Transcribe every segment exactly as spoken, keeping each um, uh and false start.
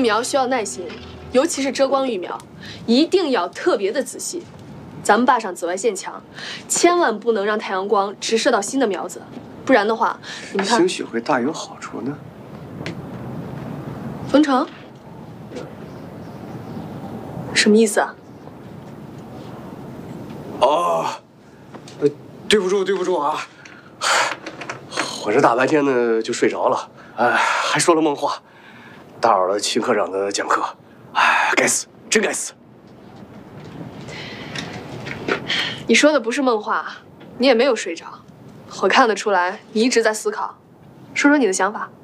苗需要耐心，尤其是遮光育苗，一定要特别的仔细。咱们坝上紫外线强，千万不能让太阳光直射到新的苗子，不然的话，你们看， 兴许会大有好处呢。 冯成，什么意思啊？ 哦，呃，对不住，对不住啊，我这大白天的就睡着了，哎，还说了梦话，打扰了秦科长的讲课，哎，该死，真该死。 你说的不是梦话，你也没有睡着，我看得出来你一直在思考。说说你的想法。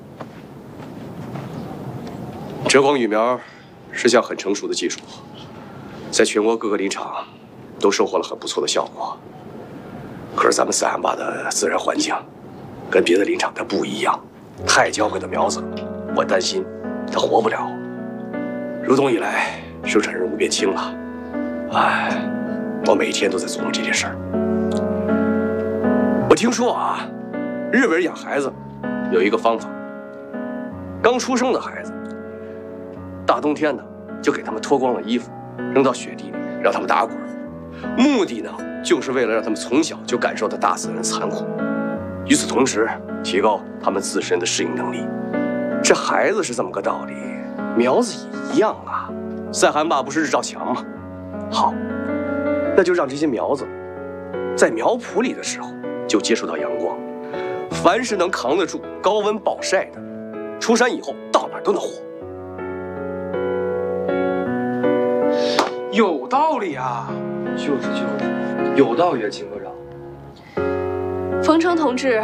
遮光育苗是项很成熟的技术，在全国各个林场都收获了很不错的效果。可是咱们塞罕坝的自然环境跟别的林场它不一样，太娇贵的苗子，我担心它活不了。入冬以来，生产任务变轻了，哎，我每天都在琢磨这件事儿。我听说啊，日本人养孩子有一个方法，刚出生的孩子，大冬天的就给他们脱光了衣服，扔到雪地里，让他们打滚，目的呢，就是为了让他们从小就感受到大自然的残酷，与此同时，提高他们自身的适应能力。这孩子是这么个道理，苗子也一样啊。塞罕坝不是日照强吗？好，那就让这些苗子在苗圃里的时候就接触到阳光，凡是能扛得住高温暴晒的，出山以后到哪儿都能活。 有道理啊！就是就是，有道理啊，秦科长。 冯成同志